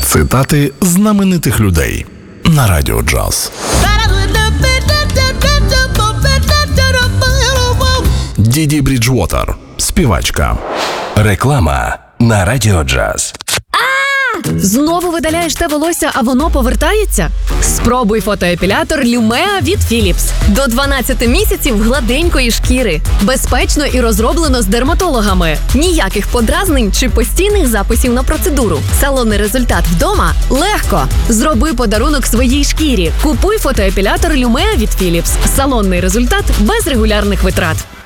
Цитати знаменитих людей на Радіо Джаз. Діді Бріджвотер, співачка. Реклама на Радіо Джаз. Знову видаляєш те волосся, а воно повертається? Спробуй фотоепілятор Lumea від Philips. До 12 місяців гладенької шкіри. Безпечно і розроблено з дерматологами. Ніяких подразнень чи постійних записів на процедуру. Салонний результат вдома – легко. Зроби подарунок своїй шкірі. Купуй фотоепілятор Lumea від Philips. Салонний результат без регулярних витрат.